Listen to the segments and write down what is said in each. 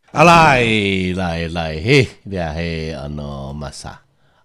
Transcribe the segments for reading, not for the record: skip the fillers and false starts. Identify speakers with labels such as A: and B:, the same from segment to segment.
A: 来，你系玛莎，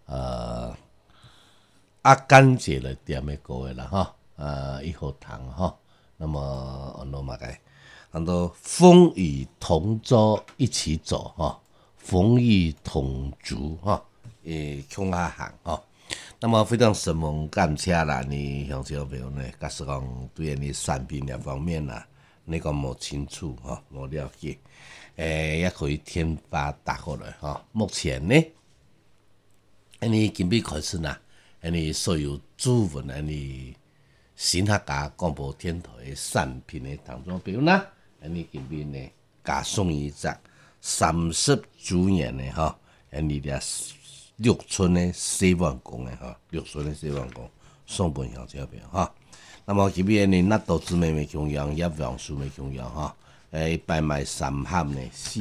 A: 阿甘姐的店的各位啦哈，1号堂哈，那么嘛该，很多风雨同舟一起走哈，风雨同足哈，穷阿行哈。那么非常神蒙感谢啦，你乡亲朋友呢，假使讲对你产品那方面啦，你讲无清楚哈，无了解，也可以添发达过来哈。目前呢，你准备开始啦，你所有主文你新客家广播电台的产品的当中，比如呢，你准备呢加送一只30周年的哈，你的六寸的4万公的哈，6寸的4万公送本乡亲朋友哈。那么这边呢，那投资妹供养，也杨树妹供养哈，摆卖3盒呢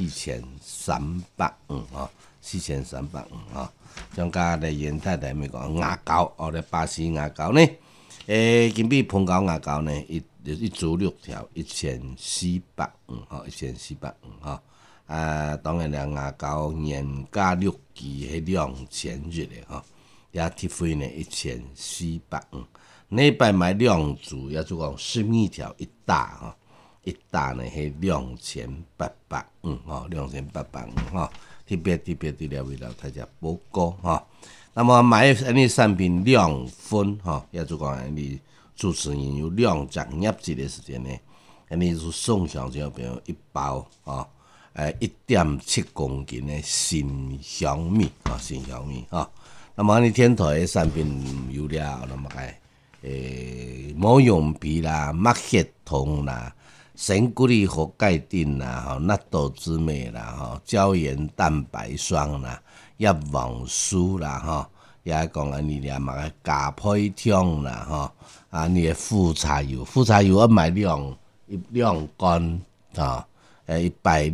A: 4350哈，4350哈。像加来元太太咪讲牙膏，咧巴西牙膏呢，金币碰膏牙膏呢，一组6条1450哈，1450哈。当然啦，牙膏原价6支係2000日的哈，也贴费呢1450。你摆买2组，也就讲12条一打哈，一打呢係2800哈，2800哈。特别的了为了大家报告哈。那么买你产品2分哈，也就讲你主持人有2只业绩的时间呢，你就送上这边一包啊，1.7公斤的新香米啊，新香米啊。那么你天台的产品有了，那么毛绒皮啦、麦血筒啦。神骨力和钙锭啦，纳豆之美啦，胶原蛋白霜啦，叶黄素啦，也讲你俩嘛加配汤啦，你的副茶油要买2罐啊，100